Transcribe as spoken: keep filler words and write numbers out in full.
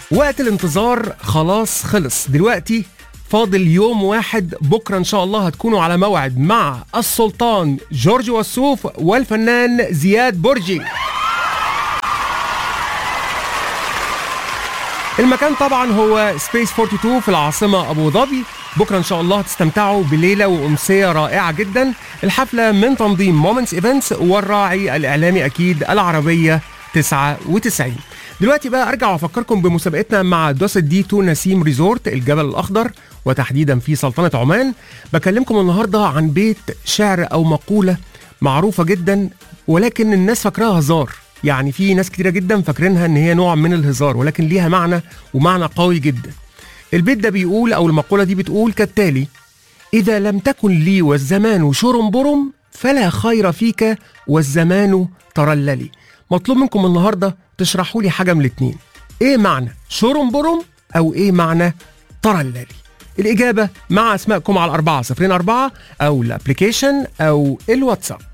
وقت الانتظار خلاص خلص، دلوقتي فاضل يوم واحد، بكرة إن شاء الله هتكونوا على موعد مع السلطان جورج وسوف والفنان زياد برجي. المكان طبعا هو سبيس اتنين وأربعين في العاصمة أبو ظبي. بكرة إن شاء الله هتستمتعوا بليلة وأمسية رائعة جدا. الحفلة من تنظيم مومنتس ايفنتس والراعي الإعلامي أكيد العربية تسعة وتسعين. دلوقتي بقى أرجع وأفكركم بمسابقتنا مع دوسة دي تو نسيم ريزورت الجبل الأخضر وتحديدا في سلطنة عمان. بكلمكم النهاردة عن بيت شعر أو مقولة معروفة جدا ولكن الناس فاكراها هزار، يعني في ناس كتيرة جدا فاكرينها ان هي نوع من الهزار ولكن ليها معنى ومعنى قوي جدا. البيت ده بيقول او المقولة دي بتقول كالتالي: إذا لم تكن لي والزمان شرم برم فلا خير فيك والزمان ترللي. مطلوب منكم النهاردة تشرحوا لي حاجة من الاتنين، ايه معنى شرم برم او ايه معنى ترللي؟ الإجابة مع أسمائكم على أربعة صفرين أربعة أو الابليكيشن أو الواتساب.